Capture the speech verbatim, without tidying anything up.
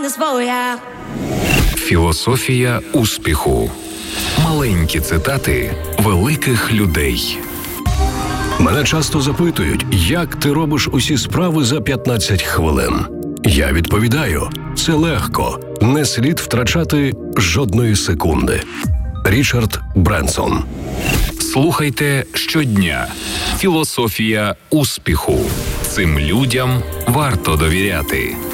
this for ya. Філософія успіху. Маленькі цитати великих людей. Мене часто запитують, як ти робиш усі справи за п'ятнадцять хвилин. Я відповідаю, це легко, не слід втрачати жодної секунди. Річард Бренсон. Слухайте щодня. Філософія успіху. Цим людям варто довіряти.